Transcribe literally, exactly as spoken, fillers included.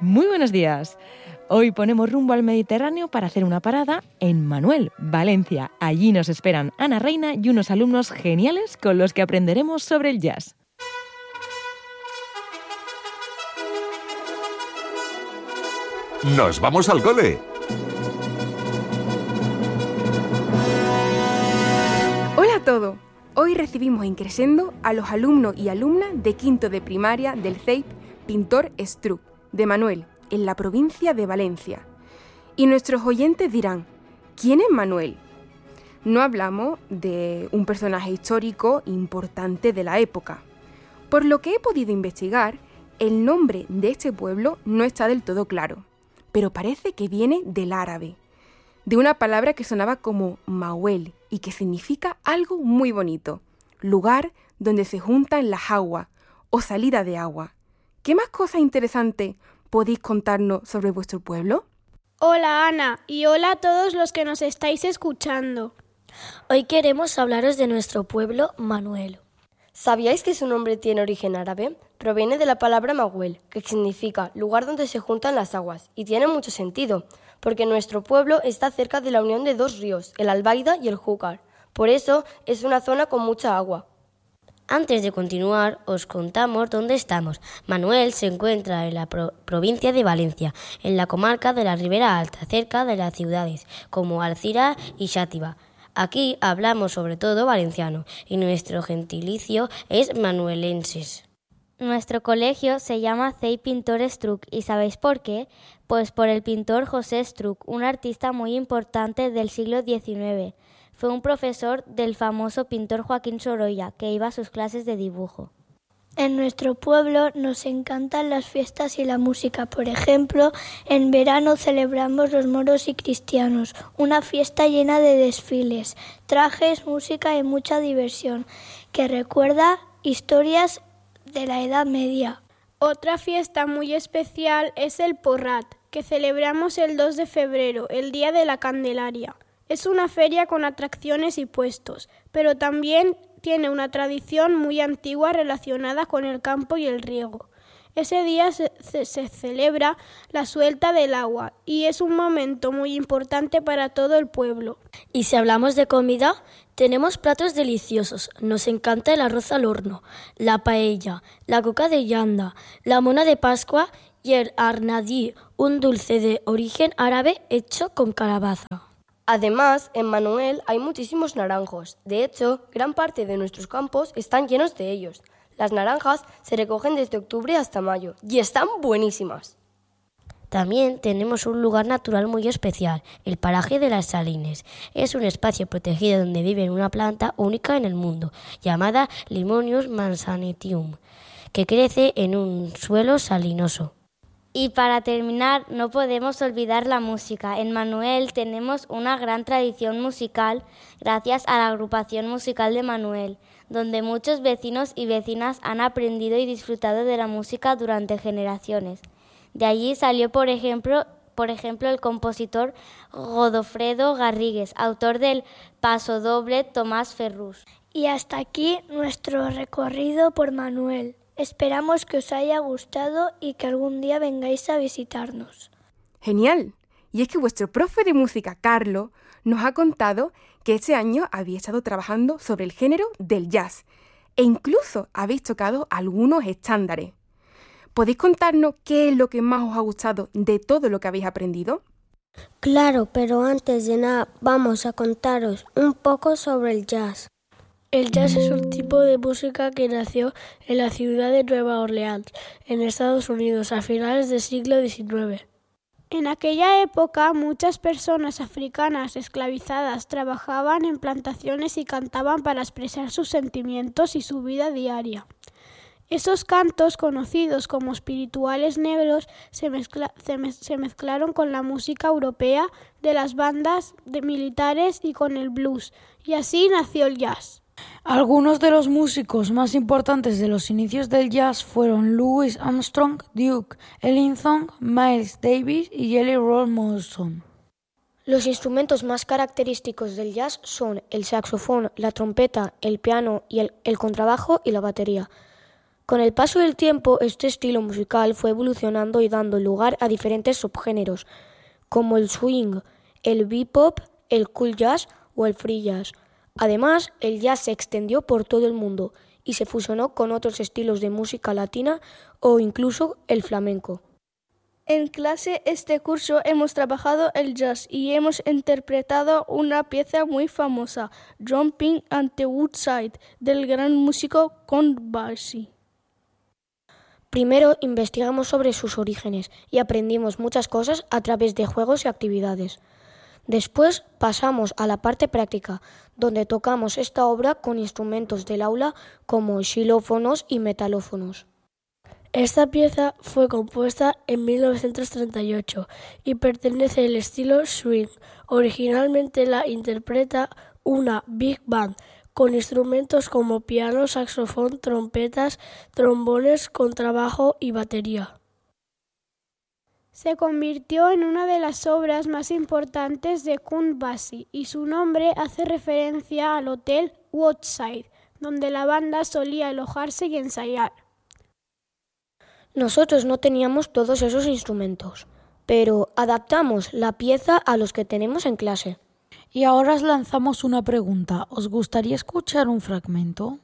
Muy buenos días. Hoy ponemos rumbo al Mediterráneo para hacer una parada en Manuel, Valencia. Allí nos esperan Ana Reina y unos alumnos geniales con los que aprenderemos sobre el jazz. ¡Nos vamos al cole! Hola a todos. Hoy recibimos en Crescendo a los alumnos y alumnas de quinto de primaria del C E I P Pintor Estruc de Manuel, en la provincia de Valencia. Y nuestros oyentes dirán, ¿quién es Manuel? No hablamos de un personaje histórico importante de la época. Por lo que he podido investigar, el nombre de este pueblo no está del todo claro, pero parece que viene del árabe, de una palabra que sonaba como Mahuel y que significa algo muy bonito, lugar donde se juntan las aguas o salida de agua. ¿Qué más cosas interesantes podéis contarnos sobre vuestro pueblo? Hola Ana y hola a todos los que nos estáis escuchando. Hoy queremos hablaros de nuestro pueblo Manuel. ¿Sabíais que su nombre tiene origen árabe? Proviene de la palabra Mahuel, que significa lugar donde se juntan las aguas, y tiene mucho sentido, porque nuestro pueblo está cerca de la unión de dos ríos, el Albaida y el Júcar. Por eso es una zona con mucha agua. Antes de continuar, os contamos dónde estamos. Manuel se encuentra en la pro- provincia de Valencia, en la comarca de la Ribera Alta, cerca de las ciudades como Alcira y Xàtiva. Aquí hablamos sobre todo valenciano y nuestro gentilicio es manuelenses. Nuestro colegio se llama C E I P Pintor Estruc. ¿Y sabéis por qué? Pues por el pintor José Estruc, un artista muy importante del siglo diecinueve. Fue un profesor del famoso pintor Joaquín Sorolla, que iba a sus clases de dibujo. En nuestro pueblo nos encantan las fiestas y la música. Por ejemplo, en verano celebramos los moros y cristianos, una fiesta llena de desfiles, trajes, música y mucha diversión, que recuerda historias de la Edad Media. Otra fiesta muy especial es el Porrat, que celebramos el dos de febrero, el Día de la Candelaria. Es una feria con atracciones y puestos, pero también tiene una tradición muy antigua relacionada con el campo y el riego. Ese día se, se, se celebra la suelta del agua y es un momento muy importante para todo el pueblo. Y si hablamos de comida, tenemos platos deliciosos. Nos encanta el arroz al horno, la paella, la coca de llanda, la mona de Pascua y el arnadí, un dulce de origen árabe hecho con calabaza. Además, en Manuel hay muchísimos naranjos. De hecho, gran parte de nuestros campos están llenos de ellos. Las naranjas se recogen desde octubre hasta mayo y están buenísimas. También tenemos un lugar natural muy especial, el paraje de las Salines. Es un espacio protegido donde vive una planta única en el mundo, llamada Limonius manzanitium, que crece en un suelo salinoso. Y para terminar, no podemos olvidar la música. En Manuel tenemos una gran tradición musical gracias a la agrupación musical de Manuel, donde muchos vecinos y vecinas han aprendido y disfrutado de la música durante generaciones. De allí salió, por ejemplo, por ejemplo el compositor Godofredo Garrigues, autor del pasodoble Tomás Ferrús. Y hasta aquí nuestro recorrido por Manuel. Esperamos que os haya gustado y que algún día vengáis a visitarnos. ¡Genial! Y es que vuestro profe de música, Carlos, nos ha contado que este año habéis estado trabajando sobre el género del jazz e incluso habéis tocado algunos estándares. ¿Podéis contarnos qué es lo que más os ha gustado de todo lo que habéis aprendido? Claro, pero antes de nada vamos a contaros un poco sobre el jazz. El jazz es un tipo de música que nació en la ciudad de Nueva Orleans, en Estados Unidos, a finales del siglo diecinueve. En aquella época, muchas personas africanas esclavizadas trabajaban en plantaciones y cantaban para expresar sus sentimientos y su vida diaria. Esos cantos, conocidos como espirituales negros, se, mezcla, se, mez, se mezclaron con la música europea de las bandas de militares y con el blues, y así nació el jazz. Algunos de los músicos más importantes de los inicios del jazz fueron Louis Armstrong, Duke Ellington, Miles Davis y Jelly Roll Morrison. Los instrumentos más característicos del jazz son el saxofón, la trompeta, el piano y el, el contrabajo y la batería. Con el paso del tiempo, este estilo musical fue evolucionando y dando lugar a diferentes subgéneros, como el swing, el bebop, el cool jazz o el free jazz. Además, el jazz se extendió por todo el mundo y se fusionó con otros estilos de música latina o incluso el flamenco. En clase este curso hemos trabajado el jazz y hemos interpretado una pieza muy famosa, Jumping on the Woodside, del gran músico Count Basie. Primero investigamos sobre sus orígenes y aprendimos muchas cosas a través de juegos y actividades. Después pasamos a la parte práctica, donde tocamos esta obra con instrumentos del aula como xilófonos y metalófonos. Esta pieza fue compuesta en mil novecientos treinta y ocho y pertenece al estilo swing. Originalmente la interpreta una big band con instrumentos como piano, saxofón, trompetas, trombones, contrabajo y batería. Se convirtió en una de las obras más importantes de Count Basie y su nombre hace referencia al Hotel Woodside, donde la banda solía alojarse y ensayar. Nosotros no teníamos todos esos instrumentos, pero adaptamos la pieza a los que tenemos en clase. Y ahora os lanzamos una pregunta. ¿Os gustaría escuchar un fragmento?